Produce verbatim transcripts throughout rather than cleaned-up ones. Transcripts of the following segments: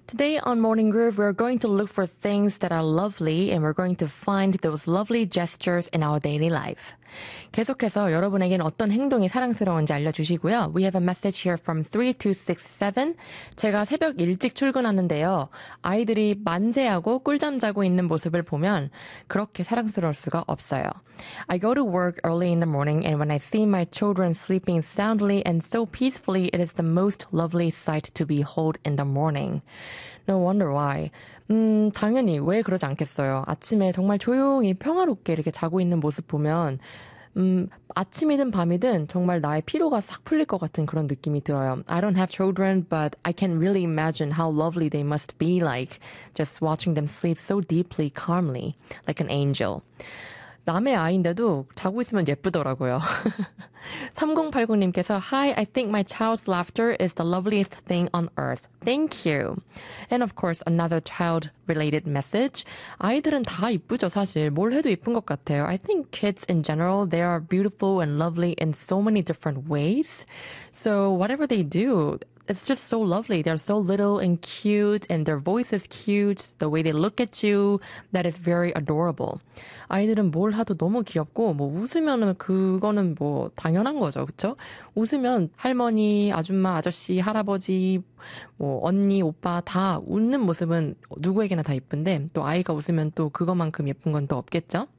Today on Morning Groove, we're going to look for things that are lovely and we're going to find those lovely gestures in our daily life. 계속해서 여러분에겐 어떤 행동이 사랑스러운지 알려주시고요. We have a message here from three two six seven. 제가 새벽 일찍 출근하는데요. 아이들이 만세하고 꿀잠 자고 있는 모습을 보면 그렇게 사랑스러울 수가 없어요. I go to work early in the morning and when I see my children sleeping soundly and so peacefully, it is the most lovely sight to behold in the morning. No wonder why. 음, 당연히 왜 그러지 않겠어요. 아침에 정말 조용히 평화롭게 이렇게 자고 있는 모습 보면 음, 아침이든 밤이든 정말 나의 피로가 싹 풀릴 것 같은 그런 느낌이 들어요. I don't have children, but I can really imagine how lovely they must be like just watching them sleep so deeply, calmly, like an angel. 남의 아이인데도 자고 있으면 예쁘더라고요. 삼공팔구님께서 Hi, I think my child's laughter is the loveliest thing on earth. Thank you. And of course, another child-related message. 아이들은 다 이쁘죠, 사실. 뭘 해도 이쁜 것 같아요. I think kids in general, they are beautiful and lovely in so many different ways. So whatever they do, it's just so lovely. They're so little and cute, and their voice is cute. The way they look at you, that is very adorable. 아이들은 뭘 하도 너무 귀엽고, 뭐 웃으면은 그거는 뭐 당연한 거죠, 그렇죠? 웃으면 할머니, 아줌마, 아저씨, 할아버지, 뭐 언니, 오빠 다 웃는 모습은 누구에게나 다 예쁜데, 또 아이가 웃으면 또 그것만큼 예쁜 건 또 없겠죠?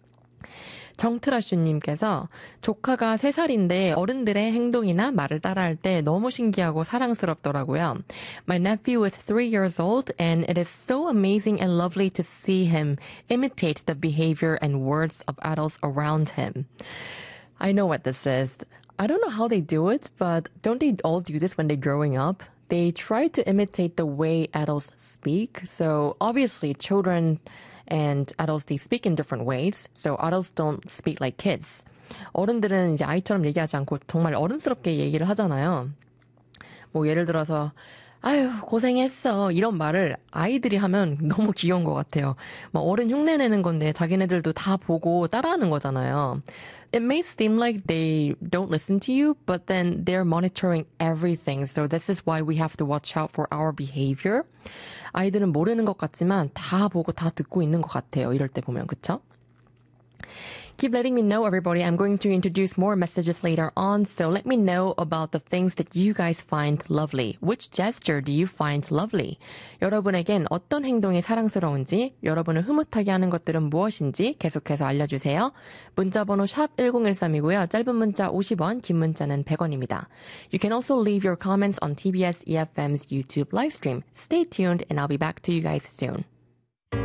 정트라슈님께서 조카가 세 살인데 어른들의 행동이나 말을 따라할 때 너무 신기하고 사랑스럽더라고요. My nephew is three years old and it is so amazing and lovely to see him imitate the behavior and words of adults around him. I know what this is. I don't know how they do it, but don't they all do this when they're growing up? They try to imitate the way adults speak. So obviously children and adults, they speak in different ways. So adults don't speak like kids. 어른들은 이제 아이처럼 얘기하지 않고 정말 어른스럽게 얘기를 하잖아요. 뭐 예를 들어서 아유 고생했어 이런 말을 아이들이 하면 너무 귀여운 것 같아요. 막 어른 흉내내는 건데 자기네들도 다 보고 따라하는 거잖아요. It may seem like they don't listen to you, but then they're monitoring everything. So this is why we have to watch out for our behavior. 아이들은 모르는 것 같지만 다 보고 다 듣고 있는 것 같아요. 이럴 때 보면, 그쵸? Keep letting me know, everybody. I'm going to introduce more messages later on, so let me know about the things that you guys find lovely. Which gesture do you find lovely? 여러분에겐 어떤 행동이 사랑스러운지, 여러분을 흐뭇하게 하는 것들은 무엇인지 계속해서 알려주세요. 문자번호 샵 일공일삼이고요. 짧은 문자 오십 원, 긴 문자는 백 원입니다. You can also leave your comments on 티비에스 이에프엠's YouTube livestream. Stay tuned and I'll be back to you guys soon.